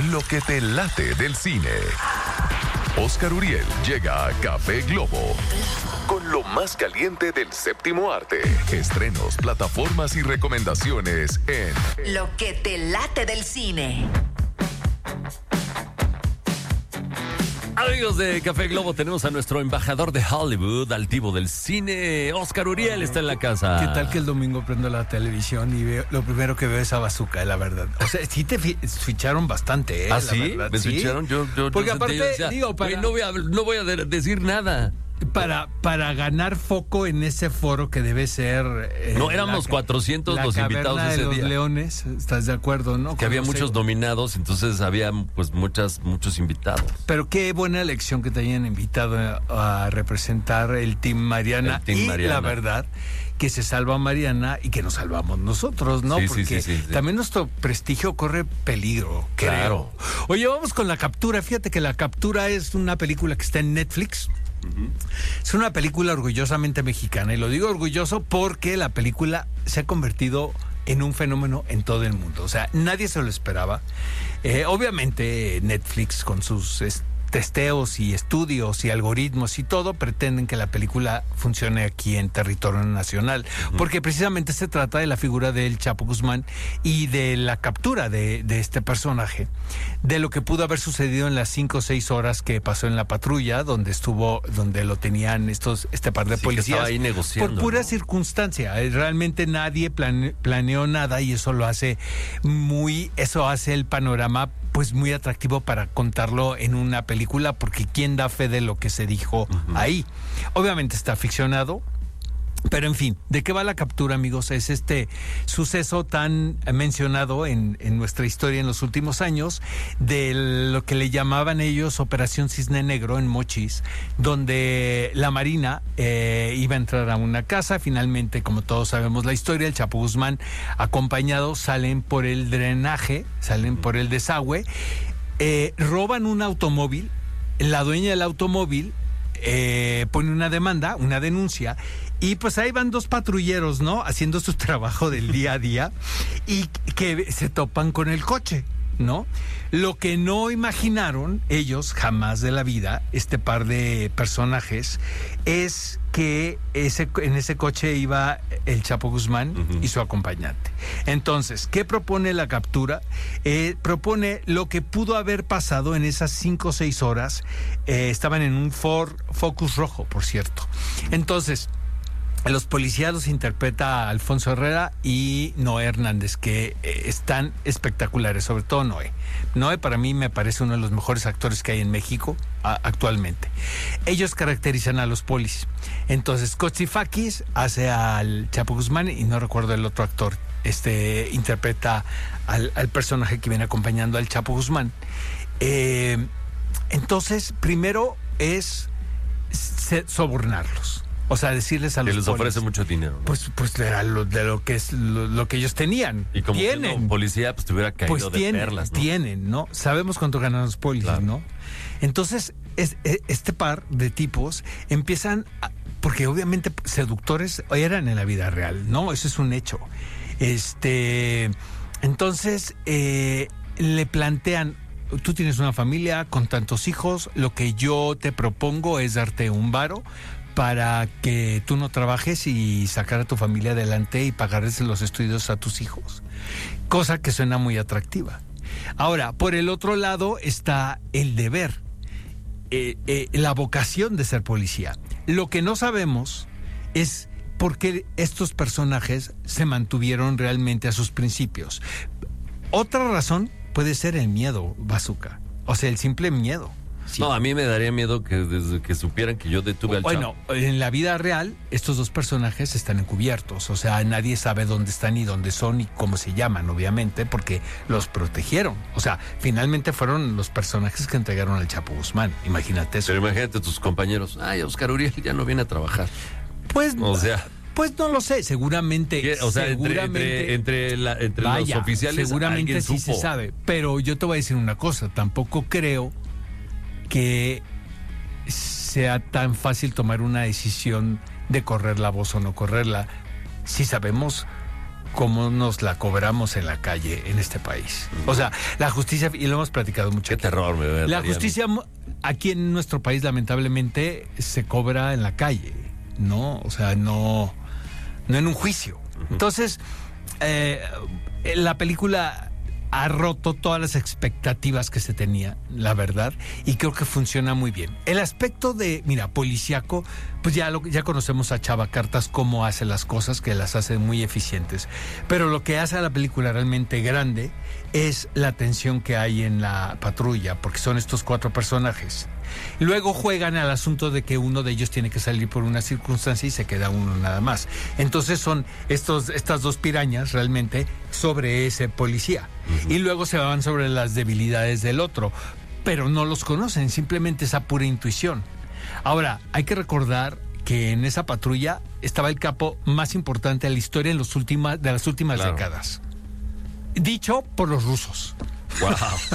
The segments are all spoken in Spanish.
Lo que te late del cine. Oscar Uriel llega a Café Globo con lo más caliente del séptimo arte. Estrenos, plataformas y recomendaciones en Lo que te late del cine. Amigos de Café Globo, tenemos a nuestro embajador de Hollywood, altivo del cine, Oscar Uriel, está en la casa. ¿Qué tal que el domingo prendo la televisión y veo, lo primero que veo es a Bazooka, la verdad? O sea, sí te ficharon bastante, ¿Ah, la sí? verdad. ¿Me ¿Sí? ficharon? Yo porque aparte, decía, digo, para, no voy a decir nada. Para ganar foco en ese foro que debe ser... No, éramos 400 los invitados ese de los día. Leones, ¿estás de acuerdo, no? Que había muchos nominados, entonces había pues muchos invitados. Pero qué buena elección que te hayan invitado a representar el Team Mariana. La verdad que se salva Mariana y que nos salvamos nosotros, ¿no? Sí, porque sí. también nuestro prestigio corre peligro, Claro. creo. Oye, vamos con La Captura. Fíjate que La Captura es una película que está en Netflix. Es una película orgullosamente mexicana, y lo digo orgulloso porque la película se ha convertido en un fenómeno en todo el mundo. O sea, nadie se lo esperaba. Obviamente Netflix, con sus testeos y estudios y algoritmos y todo, pretenden que la película funcione aquí en territorio nacional, porque precisamente se trata de la figura del Chapo Guzmán y de la captura de este personaje, de lo que pudo haber sucedido en las 5 o 6 horas que pasó en la patrulla, donde lo tenían este par de policías, que estaba ahí negociando, por pura ¿no? circunstancia. Realmente nadie planeó nada, y eso hace el panorama pues muy atractivo para contarlo en una película, porque ¿quién da fe de lo que se dijo ahí? Obviamente está ficcionado, pero en fin, ¿de qué va La Captura, amigos? Es este suceso tan mencionado en nuestra historia en los últimos años, de lo que le llamaban ellos Operación Cisne Negro en Mochis, donde la Marina iba a entrar a una casa. Finalmente, como todos sabemos la historia, el Chapo Guzmán acompañado salen por el drenaje, salen por el desagüe, roban un automóvil. La dueña del automóvil pone una denuncia, y pues ahí van 2 patrulleros, ¿no? Haciendo su trabajo del día a día, y que se topan con el coche, ¿no? Lo que no imaginaron ellos jamás de la vida, este par de personajes, es que en ese coche iba el Chapo Guzmán y su acompañante. Entonces, ¿qué propone La Captura? Propone lo que pudo haber pasado en esas 5 o 6 horas. Estaban en un Ford Focus rojo, por cierto. Entonces, los policías los interpreta Alfonso Herrera y Noé Hernández, que están espectaculares, sobre todo Noé. Noé para mí me parece uno de los mejores actores que hay en México actualmente. Ellos caracterizan a los polis. Entonces, Cotsifakis hace al Chapo Guzmán, y no recuerdo el otro actor, interpreta al personaje que viene acompañando al Chapo Guzmán. Entonces, primero es sobornarlos. O sea, decirles a los que les ofrece mucho dinero, ¿no? Pues era lo que es lo que ellos tenían. Y como tienen. que un policía pues te hubiera caído Pues de perlas, ¿no? Tienen, ¿no? Sabemos cuánto ganan los policías, Claro. ¿no? Entonces, este par de tipos empiezan porque obviamente seductores eran en la vida real, ¿no? Eso es un hecho. Entonces, le plantean: tú tienes una familia con tantos hijos, lo que yo te propongo es darte un varo para que tú no trabajes y sacar a tu familia adelante y pagarles los estudios a tus hijos. Cosa que suena muy atractiva. Ahora, por el otro lado está el deber, la vocación de ser policía. Lo que no sabemos es por qué estos personajes se mantuvieron realmente a sus principios. Otra razón puede ser el miedo, Bazooka. O sea, el simple miedo. Sí. No, a mí me daría miedo que desde que supieran que yo detuve al Chapo. Bueno, en la vida real, estos 2 personajes están encubiertos. O sea, nadie sabe dónde están y dónde son y cómo se llaman, obviamente, porque los protegieron. O sea, finalmente fueron los personajes que entregaron al Chapo Guzmán. Imagínate eso. Pero imagínate tus compañeros. Ay, Oscar Uriel ya no viene a trabajar. Pues, o sea, pues no lo sé, seguramente. O sea, seguramente, entre los oficiales seguramente sí supo. se sabe. Pero yo te voy a decir una cosa, tampoco creo que sea tan fácil tomar una decisión de correr la voz o no correrla. Si sabemos cómo nos la cobramos en la calle en este país. O sea, la justicia, y lo hemos platicado mucho. Qué terror, me ve. La justicia aquí en nuestro país lamentablemente se cobra en la calle, ¿no? O sea, no en un juicio. Entonces, la película ha roto todas las expectativas que se tenía, la verdad, y creo que funciona muy bien. El aspecto de, policíaco, pues ya conocemos a Chava Cartas cómo hace las cosas, que las hace muy eficientes. Pero lo que hace a la película realmente grande es la tensión que hay en la patrulla, porque son estos 4 personajes. Luego juegan al asunto de que uno de ellos tiene que salir por una circunstancia y se queda uno nada más. Entonces son estas 2 pirañas realmente sobre ese policía. Y luego se van sobre las debilidades del otro, pero no los conocen, simplemente esa pura intuición. Ahora, hay que recordar que en esa patrulla estaba el capo más importante de la historia de las últimas décadas. Dicho por los rusos. Wow.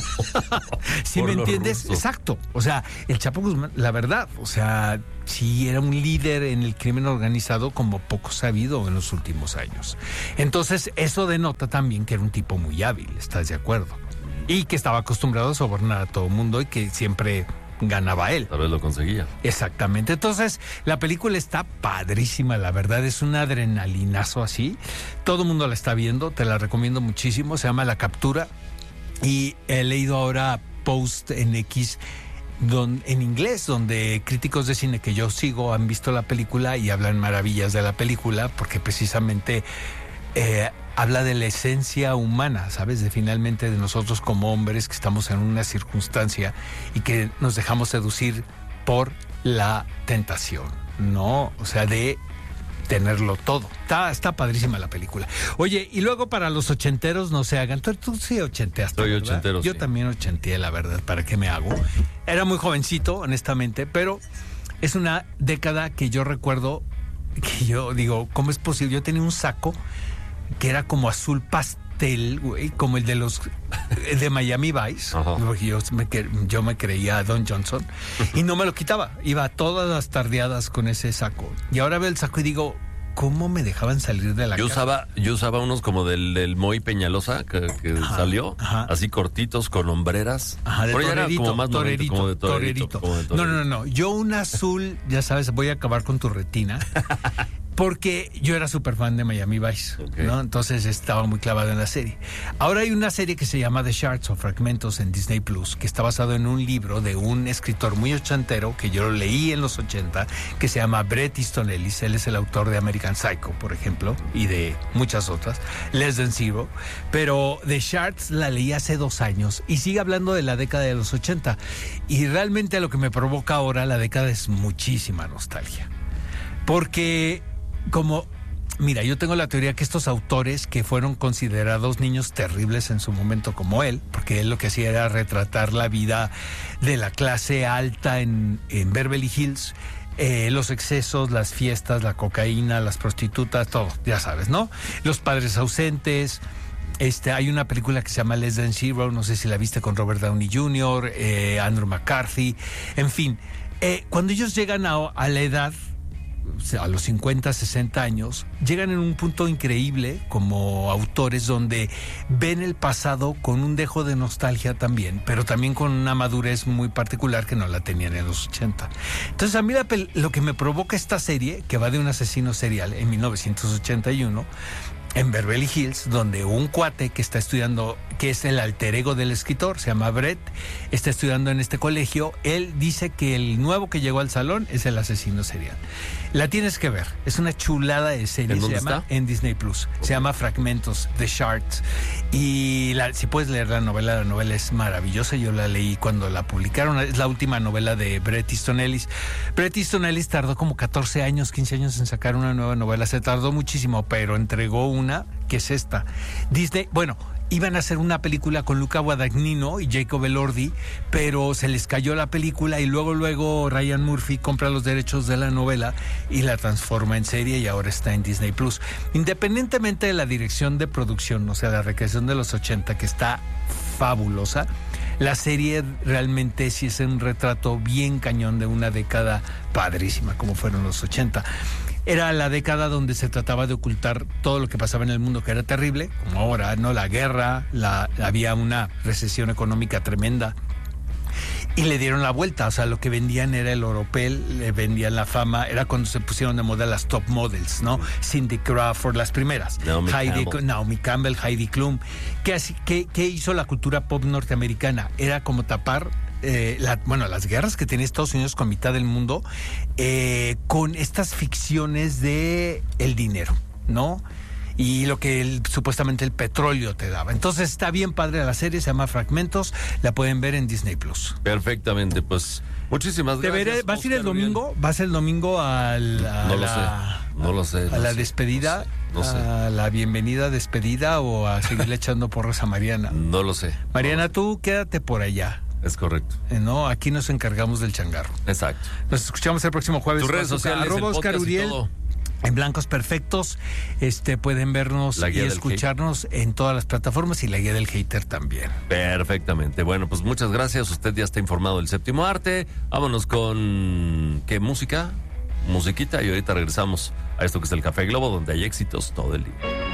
¿Sí me entiendes? Rusos. Exacto. O sea, el Chapo Guzmán, la verdad, o sea, sí era un líder en el crimen organizado como poco sabido en los últimos años. Entonces, eso denota también que era un tipo muy hábil, ¿estás de acuerdo? Y que estaba acostumbrado a sobornar a todo el mundo y que siempre ganaba él. Tal vez lo conseguía. Exactamente. Entonces, la película está padrísima, la verdad, es un adrenalinazo así. Todo el mundo la está viendo, te la recomiendo muchísimo, se llama La Captura. Y he leído ahora post en X en inglés, donde críticos de cine que yo sigo han visto la película y hablan maravillas de la película, porque precisamente habla de la esencia humana, ¿sabes? De finalmente de nosotros como hombres que estamos en una circunstancia y que nos dejamos seducir por la tentación, ¿no? O sea, de tenerlo todo. Está padrísima la película. Oye, y luego para los ochenteros no se hagan. Tú sí ochenteaste, Soy ¿verdad? ochentero, Yo sí. también ochenteé, la verdad. ¿Para qué me hago? Era muy jovencito, honestamente, pero es una década que yo recuerdo, que yo digo, ¿cómo es posible? Yo tenía un saco que era como azul pastel, güey, como el de los de Miami Vice, porque yo me creía Don Johnson y no me lo quitaba. Iba todas las tardeadas con ese saco. Y ahora veo el saco y digo, ¿cómo me dejaban salir de la casa? Yo usaba unos como del Moy Peñalosa que salió, así cortitos con hombreras. Ajá, de pero torerito, era como más como de torerito. Como de torerito. No. Yo un azul, ya sabes, voy a acabar con tu retina. Porque yo era súper fan de Miami Vice, ¿no? Entonces estaba muy clavado en la serie. Ahora hay una serie que se llama The Shards o Fragmentos en Disney Plus, que está basado en un libro de un escritor muy ochentero, que yo lo leí en los 80, que se llama Bret Easton Ellis. Él es el autor de American Psycho, por ejemplo, y de muchas otras, Less Than Zero. Pero The Shards la leí hace 2 años y sigue hablando de la década de los 80. Y realmente lo que me provoca ahora la década es muchísima nostalgia. Porque mira, yo tengo la teoría que estos autores que fueron considerados niños terribles en su momento como él, porque él lo que hacía era retratar la vida de la clase alta en Beverly Hills, los excesos, las fiestas, la cocaína, las prostitutas, todo, ya sabes, ¿no? Los padres ausentes. Hay una película que se llama Less Than Zero, no sé si la viste, con Robert Downey Jr., Andrew McCarthy, en fin. Cuando ellos llegan a la edad, a los 50, 60 años, llegan en un punto increíble como autores donde ven el pasado con un dejo de nostalgia también, pero también con una madurez muy particular que no la tenían en los 80. Entonces a mí lo que me provoca esta serie, que va de un asesino serial en 1981, en Beverly Hills, donde un cuate que está estudiando, que es el alter ego del escritor, se llama Brett, está estudiando en este colegio. Él dice que el nuevo que llegó al salón es el asesino serial. La tienes que ver, es una chulada de serie. ¿En dónde se llama está? En Disney Plus. Se llama Fragmentos, The Shards. Y si puedes leer la novela es maravillosa. Yo la leí cuando la publicaron. Es la última novela de Bret Easton Ellis. Bret Easton Ellis tardó como 14 años, 15 años en sacar una nueva novela. Se tardó muchísimo, pero entregó una que es esta. Disney, iban a hacer una película con Luca Guadagnino y Jacob Elordi, pero se les cayó la película y luego Ryan Murphy compra los derechos de la novela y la transforma en serie y ahora está en Disney Plus. Independientemente de la dirección de producción, o sea, la recreación de los 80, que está fabulosa, la serie realmente sí es un retrato bien cañón de una década padrísima como fueron los 80. Era la década donde se trataba de ocultar todo lo que pasaba en el mundo, que era terrible, como ahora, ¿no? La guerra, había una recesión económica tremenda. Y le dieron la vuelta, o sea, lo que vendían era el oropel, le vendían la fama, era cuando se pusieron de moda las top models, ¿no? Cindy Crawford, las primeras. Naomi Campbell, Heidi Klum. ¿Qué hizo la cultura pop norteamericana? Era como tapar las guerras que tenía Estados Unidos con mitad del mundo con estas ficciones de el dinero, ¿no? Y lo que supuestamente el petróleo te daba. Entonces está bien padre la serie, se llama Fragmentos, la pueden ver en Disney Plus. Perfectamente, pues muchísimas gracias. ¿Vas a ir el domingo? ¿Vas el domingo a la despedida? No sé. ¿A la bienvenida despedida o a seguirle echando porras a Mariana? No lo sé. Mariana, tú quédate por allá. Es correcto. No, aquí nos encargamos del changarro. Exacto. Nos escuchamos el próximo jueves. Tus redes sociales, Oscar Uriel. En Blancos Perfectos, pueden vernos y escucharnos en todas las plataformas y la guía del hater también. Perfectamente. Bueno, pues muchas gracias. Usted ya está informado del Séptimo Arte. Vámonos con ¿qué música? Musiquita, y ahorita regresamos a esto que es el Café Globo, donde hay éxitos todo el día.